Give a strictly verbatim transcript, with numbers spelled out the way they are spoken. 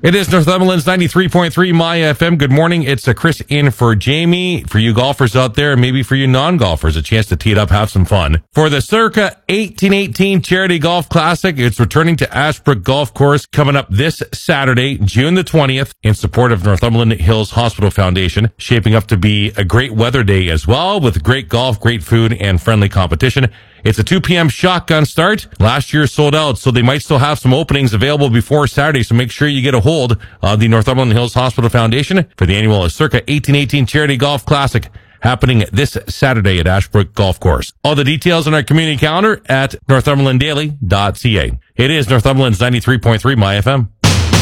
It is Northumberland's ninety-three point three My F M. Good morning. It's a Chris in for Jamie. For you golfers out there, maybe for you non-golfers, a chance to tee it up, have some fun. For the Circa eighteen eighteen Charity Golf Classic, it's returning to Ashbrook Golf Course coming up this Saturday, June the twentieth, in support of Northumberland Hills Hospital Foundation. Shaping up to be a great weather day as well, with great golf, great food, and friendly competition. It's a two p.m. shotgun start. Last year sold out, so they might still have some openings available before Saturday, so make sure you get a hold of the Northumberland Hills Hospital Foundation for the annual Circa eighteen eighteen Charity Golf Classic happening this Saturday at Ashbrook Golf Course. All the details on our community calendar at northumberland daily dot c a. It is Northumberland's ninety-three point three My F M.